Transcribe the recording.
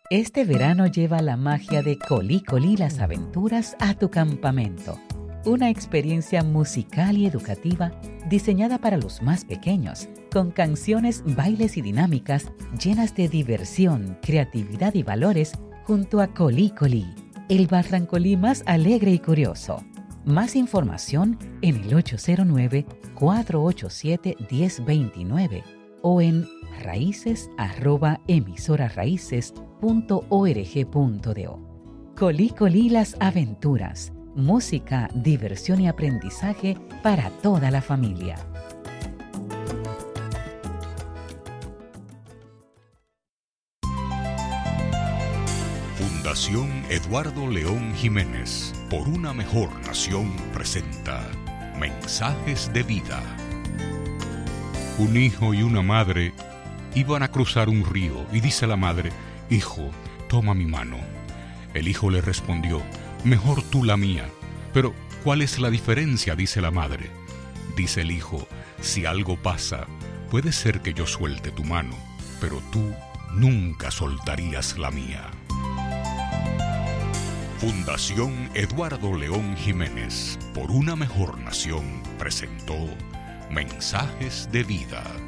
Este verano lleva la magia de Colí Colí las aventuras a tu campamento. Una experiencia musical y educativa diseñada para los más pequeños, con canciones, bailes y dinámicas llenas de diversión, creatividad y valores junto a Colí Colí, el barrancolí más alegre y curioso. Más información en el 809-487-1029 o en raíces@emisorasraíces.org.do. Colí Colí las aventuras, música, diversión y aprendizaje para toda la familia. Fundación Eduardo León Jiménez, por una mejor nación, presenta Mensajes de Vida. Un hijo y una madre iban a cruzar un río y dice la madre: «Hijo, toma mi mano». El hijo le respondió: «Mejor tú la mía». «Pero, ¿cuál es la diferencia?», dice la madre. Dice el hijo: «Si algo pasa, puede ser que yo suelte tu mano, pero tú nunca soltarías la mía». Fundación Eduardo León Jiménez, por una mejor nación, presentó Mensajes de Vida.